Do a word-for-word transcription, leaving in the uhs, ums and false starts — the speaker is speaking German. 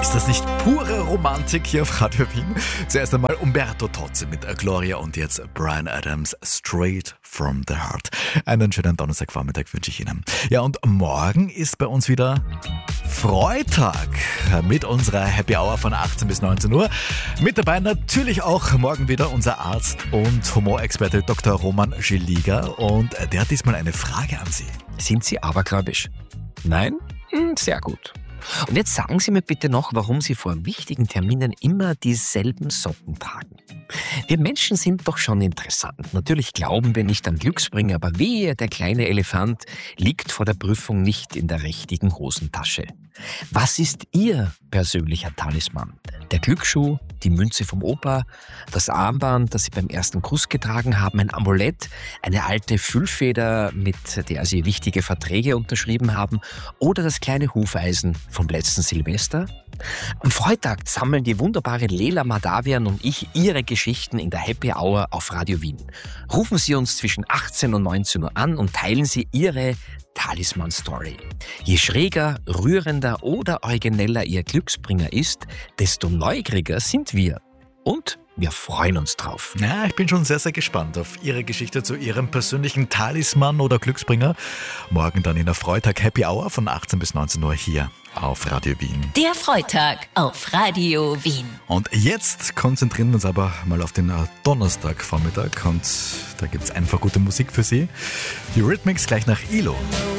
Ist das nicht pure Romantik hier auf Radio Wien? Zuerst einmal Umberto Tozzi mit Gloria und jetzt Bryan Adams, Straight from the Heart. Einen schönen Donnerstagvormittag wünsche ich Ihnen. Ja, und morgen ist bei uns wieder Freitag mit unserer Happy Hour von achtzehn bis neunzehn Uhr. Mit dabei natürlich auch morgen wieder unser Arzt und Humorexperte Doktor Roman Schilliger. Und der hat diesmal eine Frage an Sie. Sind Sie abergläubisch? Nein? Hm, sehr gut. Und jetzt sagen Sie mir bitte noch, warum Sie vor wichtigen Terminen immer dieselben Socken tragen. Wir Menschen sind doch schon interessant. Natürlich glauben wir nicht an Glücksbringer, aber wehe, der kleine Elefant liegt vor der Prüfung nicht in der richtigen Hosentasche. Was ist Ihr persönlicher Talisman? Der Glücksschuh, die Münze vom Opa, das Armband, das Sie beim ersten Kuss getragen haben, ein Amulett, eine alte Füllfeder, mit der Sie wichtige Verträge unterschrieben haben, oder das kleine Hufeisen vom letzten Silvester? Am Freitag sammeln die wunderbare Lela Madavian und ich Ihre Geschichten in der Happy Hour auf Radio Wien. Rufen Sie uns zwischen achtzehn und neunzehn Uhr an und teilen Sie Ihre Talisman-Story. Je schräger, rührender oder origineller Ihr Glücksbringer ist, desto neugieriger sind wir. Und wir freuen uns drauf. Ja, ich bin schon sehr, sehr gespannt auf Ihre Geschichte zu Ihrem persönlichen Talisman oder Glücksbringer. Morgen dann in der Freitag Happy Hour von achtzehn bis neunzehn Uhr hier auf Radio Wien. Der Freitag auf Radio Wien. Und jetzt konzentrieren wir uns aber mal auf den Donnerstagvormittag und da gibt es einfach gute Musik für Sie. Die Rhythmics gleich nach I L O.